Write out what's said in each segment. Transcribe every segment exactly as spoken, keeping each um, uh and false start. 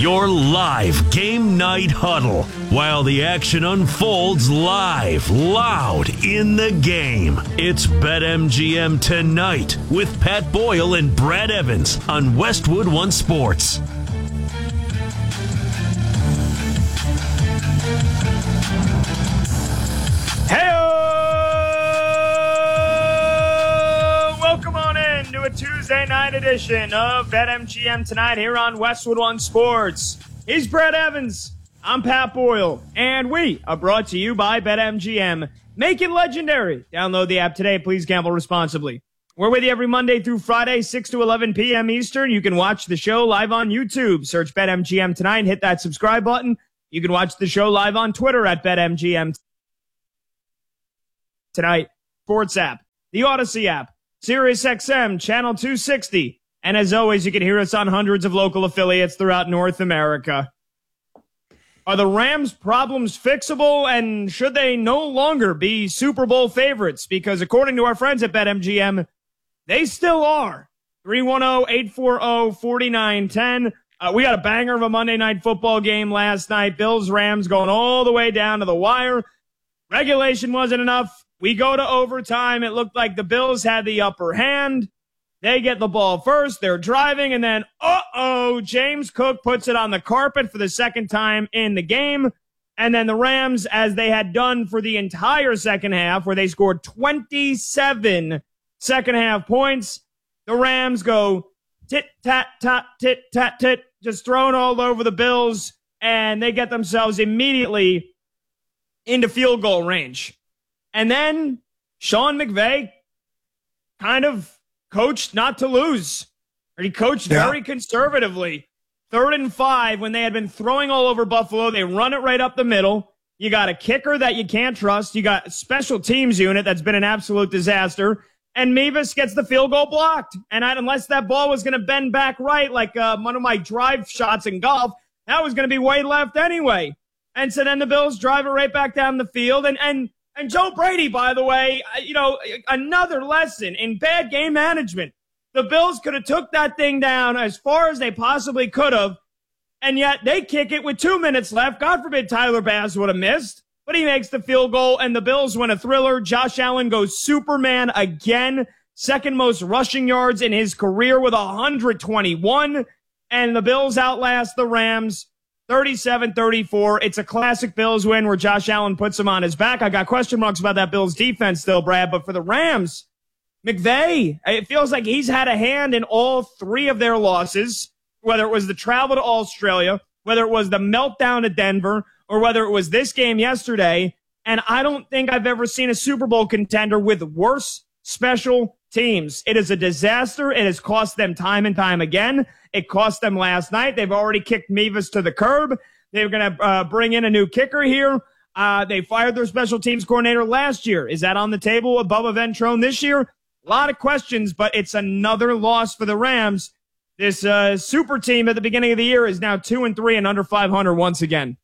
Your live game night huddle while the action unfolds live, loud in the game. It's BetMGM Tonight with Pat Boyle and Brad Evans on Westwood One Sports. Welcome on in to a Tuesday night edition of BetMGM Tonight here on Westwood One Sports. He's Brad Evans. I'm Pat Boyle. And we are brought to you by BetMGM. Make it legendary. Download the app today. Please gamble responsibly. We're with you every Monday through Friday, six to eleven p.m. Eastern. You can watch the show live on YouTube. Search BetMGM Tonight. Hit that subscribe button. You can watch the show live on Twitter at BetMGM Tonight. Sports app, the Odyssey app, SiriusXM, Channel two sixty. And as always, you can hear us on hundreds of local affiliates throughout North America. Are the Rams' problems fixable, and should they no longer be Super Bowl favorites? Because according to our friends at BetMGM, they still are. three one zero, eight four zero, four nine one zero. Uh, we got a banger of a Monday Night Football game last night. Bills-Rams going all the way down to the wire. Regulation wasn't enough. We go to overtime. It looked like the Bills had the upper hand. They get the ball first. They're driving, and then, uh-oh, James Cook puts it on the carpet for the second time in the game. And then the Rams, as they had done for the entire second half, where they scored twenty-seven second-half points, the Rams go tit-tat-tat, tit-tat-tit, just thrown all over the Bills, and they get themselves immediately into field goal range. And then Sean McVay kind of coached not to lose. Or he coached yeah. very conservatively. Third and five, when they had been throwing all over Buffalo, they run it right up the middle. You got a kicker that you can't trust. You got a special teams unit that's been an absolute disaster. And Mevis gets the field goal blocked. And I, unless that ball was going to bend back right, like uh, one of my drive shots in golf, that was going to be way left anyway. And so then the Bills drive it right back down the field. And, and, and Joe Brady, by the way, you know, another lesson in bad game management. The Bills could have took that thing down as far as they possibly could have. And yet they kick it with two minutes left. God forbid Tyler Bass would have missed. But he makes the field goal, and the Bills win a thriller. Josh Allen goes Superman again. Second most rushing yards in his career with one hundred twenty-one. And the Bills outlast the Rams thirty-seven thirty-four. It's a classic Bills win where Josh Allen puts him on his back. I got question marks about that Bills defense still, Brad. But for the Rams, McVay, it feels like he's had a hand in all three of their losses, whether it was the travel to Australia, whether it was the meltdown at Denver, or whether it was this game yesterday. And I don't think I've ever seen a Super Bowl contender with worse special teams. It is a disaster. It has cost them time and time again. It cost them last night. They've already kicked Mevis to the curb. They're going to uh, bring in a new kicker here. Uh, they fired their special teams coordinator last year. Is that on the table with Bubba Ventrone this year? A lot of questions, but it's another loss for the Rams. This uh, super team at the beginning of the year is now two and three and under five hundred once again.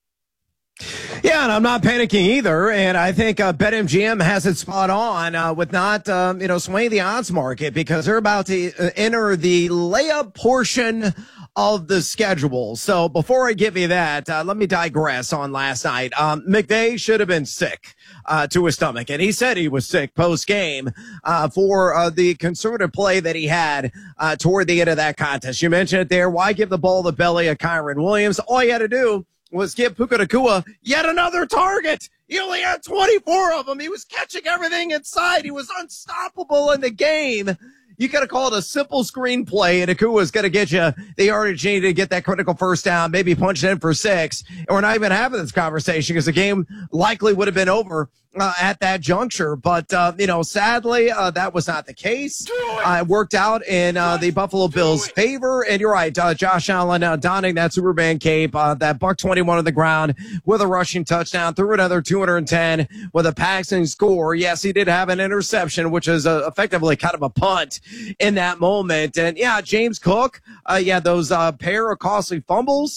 Yeah, and I'm not panicking either, and I think uh, BetMGM has it spot on uh, with not, um, you know, swaying the odds market because they're about to uh, enter the layup portion of the schedule. So before I give you that, uh, let me digress on last night. Um, McVay should have been sick uh, to his stomach, and he said he was sick post-game uh, for uh, the conservative play that he had uh, toward the end of that contest. You mentioned it there. Why give the ball the belly of Kyron Williams? All you had to do was give Puka Nacua yet another target. He only had twenty-four of them. He was catching everything inside. He was unstoppable in the game. You got to call it a simple screenplay, and Nakua's going to get you the yardage you need to get that critical first down, maybe punch it in for six. And we're not even having this conversation because the game likely would have been over uh, at that juncture. But, uh, you know, sadly, uh, that was not the case. It. Uh, it worked out in uh, the Buffalo Bills' favor. And you're right, uh, Josh Allen uh, donning that Superman cape, uh, that buck twenty-one on the ground with a rushing touchdown, threw another two hundred ten with a passing score. Yes, he did have an interception, which is uh, effectively kind of a punt in that moment. And yeah, James Cook, uh, yeah, those uh, pair of costly fumbles.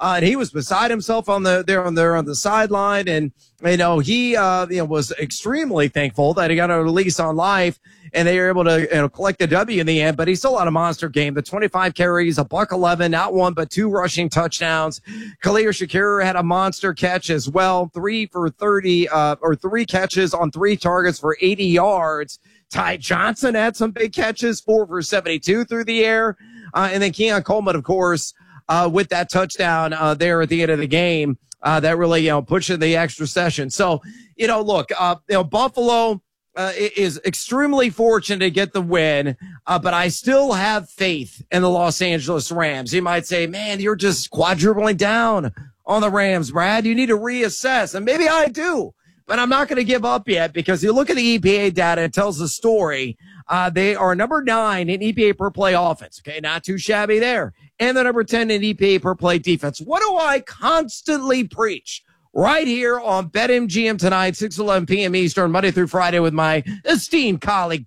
Uh, and he was beside himself on the there on there on the sideline, and you know he uh, you know was extremely thankful that he got a release on life, and they were able to you know collect the W in the end. But he still had a monster game. The twenty-five carries, a buck eleven, not one but two rushing touchdowns. Khalil Shakir had a monster catch as well, three for thirty uh, or three catches on three targets for eighty yards. Ty Johnson had some big catches, four for seventy-two through the air, uh, and then Keon Coleman, of course. Uh, with that touchdown uh, there at the end of the game, uh, that really, you know, pushing the extra session. So, you know, look, uh, you know, Buffalo uh, is extremely fortunate to get the win, uh, but I still have faith in the Los Angeles Rams. You might say, man, you're just quadrupling down on the Rams, Brad. You need to reassess, and maybe I do. But I'm not going to give up yet because you look at the E P A data, it tells the story. Uh, they are number nine in E P A per play offense. Okay, not too shabby there. And the number ten in E P A per play defense. What do I constantly preach? Right here on BetMGM tonight, six eleven p.m. Eastern, Monday through Friday with my esteemed colleague,